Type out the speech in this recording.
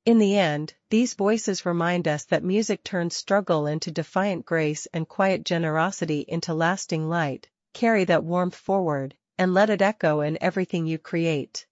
In the end, these voices remind us that music turns struggle into defiant grace and quiet generosity into lasting light. Carry that warmth forward, and let it echo in everything you create.